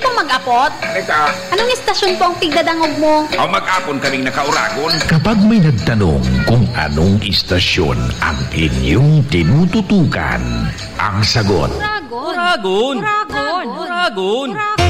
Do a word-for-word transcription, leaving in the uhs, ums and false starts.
pong mag-apot? Ito. Anong istasyon po ang pigdadangog mo? O mag-apon kaming nakauragon. Kapag may nagtanong kung anong istasyon ang inyong tinututukan, ang sagot, Uragon. Uragon. Uragon. Uragon. Uragon.